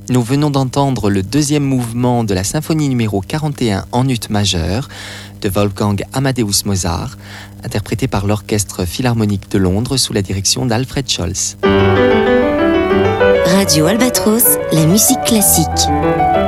Nous venons d'entendre le deuxième mouvement de la symphonie numéro 41 en ut majeur de Wolfgang Amadeus Mozart, interprété par l'Orchestre Philharmonique de Londres sous la direction d'Alfred Scholz. Radio Albatros, la musique classique.